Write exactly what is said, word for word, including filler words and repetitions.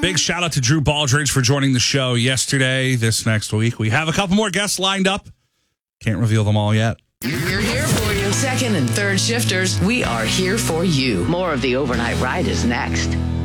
Big shout out to Drew Baldridge for joining the show yesterday. This next week, we have a couple more guests lined up. Can't reveal them all yet. We're here for you. Second and third shifters, we are here for you. More of the overnight ride is next.